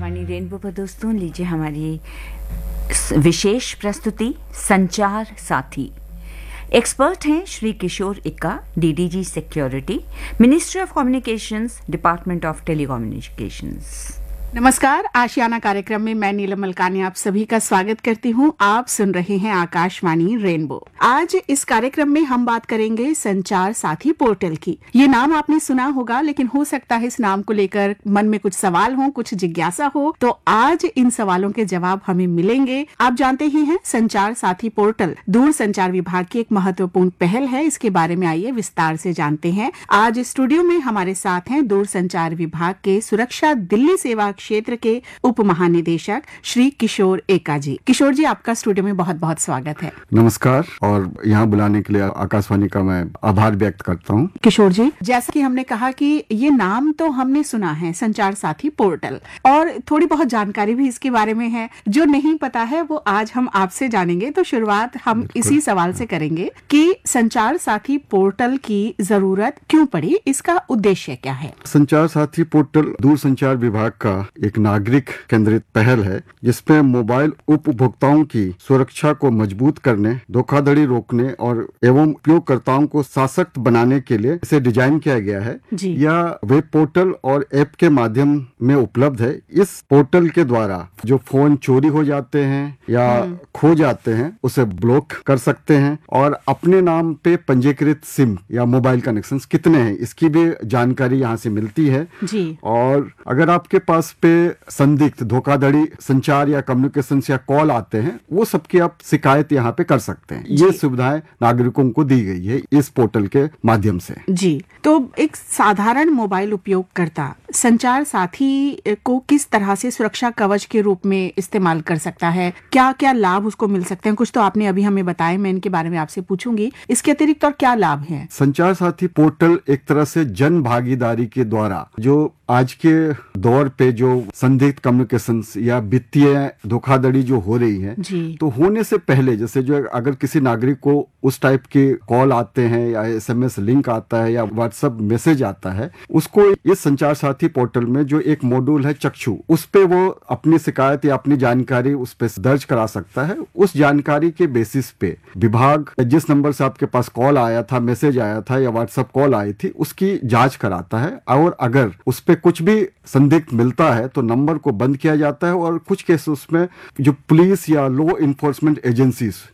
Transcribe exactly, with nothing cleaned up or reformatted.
Akashvani rainbow पर दोस्तों, लीजिए हमारी विशेष प्रस्तुति संचार साथी। एक्सपर्ट हैं श्री किशोर इक्का, DDG security, ministry of communications, department of telecommunications. नमस्कार, आशियाना कार्यक्रम में मैं नीलम मलकानी आप सभी का स्वागत करती हूं। आप सुन रहे हैं आकाशवाणी रेनबो। आज इस कार्यक्रम में हम बात करेंगे संचार साथी पोर्टल की। ये नाम आपने सुना होगा, लेकिन हो सकता है इस नाम को लेकर मन में कुछ सवाल हो, कुछ जिज्ञासा हो, तो आज इन सवालों के जवाब हमें मिलेंगे। आप जानते ही हैं, संचार साथी पोर्टल दूर संचार विभाग की एक महत्वपूर्ण पहल है। इसके बारे में आइए विस्तार से जानते हैं। आज स्टूडियो में हमारे साथ हैं दूर संचार विभाग के सुरक्षा दिल्ली सेवा क्षेत्र के उप महानिदेशक श्री किशोर एका जी। किशोर जी, आपका स्टूडियो में बहुत बहुत स्वागत है। नमस्कार, और यहाँ बुलाने के लिए आकाशवाणी का मैं आभार व्यक्त करता हूँ। किशोर जी, जैसा कि हमने कहा कि ये नाम तो हमने सुना है, संचार साथी पोर्टल, और थोड़ी बहुत जानकारी भी इसके बारे में है। जो नहीं पता है वो आज हम आपसे जानेंगे। तो शुरुआत हम इसी सवाल से करेंगे कि संचार साथी पोर्टल की जरूरत क्यों पड़ी, इसका उद्देश्य क्या है? संचार साथी पोर्टल दूर संचार विभाग का एक नागरिक केंद्रित पहल है, जिसमें मोबाइल उपभोक्ताओं की सुरक्षा को मजबूत करने, धोखाधड़ी रोकने और एवं उपयोगकर्ताओं को सशक्त बनाने के लिए इसे डिजाइन किया गया है। यह वेब पोर्टल और ऐप के माध्यम में उपलब्ध है। इस पोर्टल के द्वारा जो फोन चोरी हो जाते हैं या खो जाते हैं, उसे ब्लॉक कर सकते हैं, और अपने नाम पे पंजीकृत सिम या मोबाइल कनेक्शन कितने हैं, इसकी भी जानकारी यहाँ से मिलती है जी। और अगर आपके पास पे संदिग्ध धोखाधड़ी संचार या कम्युनिकेशन या कॉल आते हैं, वो सबकी आप शिकायत यहाँ पे कर सकते हैं। ये सुविधाएं नागरिकों को दी गई है इस पोर्टल के माध्यम से। जी, तो एक साधारण मोबाइल उपयोगकर्ता संचार साथी को किस तरह से सुरक्षा कवच के रूप में इस्तेमाल कर सकता है? क्या क्या लाभ उसको मिल सकते हैं? कुछ तो आपने अभी हमें बताया, मैं इनके बारे में आपसे पूछूंगी। इसके अतिरिक्त और क्या लाभ हैं? संचार साथी पोर्टल एक तरह से जन भागीदारी के द्वारा जो आज के दौर पे जो संदिग्ध कम्युनिकेशन या वित्तीय धोखाधड़ी जो हो रही है, तो होने से पहले, जैसे जो अगर किसी नागरिक को उस टाइप के कॉल आते हैं या एसएमएस लिंक आता है या व्हाट्सएप मैसेज आता है, उसको इस संचार साथी पोर्टल में जो एक मॉड्यूल है चक्षु, उस पे वो अपनी शिकायत या अपनी जानकारी उस पे दर्ज करा सकता है। उस जानकारी के बेसिस पे विभाग जिस नंबर से आपके पास कॉल आया था, मैसेज आया था या व्हाट्सएप कॉल आई थी, उसकी जांच कराता है, और अगर उस पे कुछ भी संदिग्ध मिलता है तो नंबर को बंद किया जाता है। और कुछ केस उसमें जो पुलिस या लॉ इन्फोर्समेंट एजेंसीज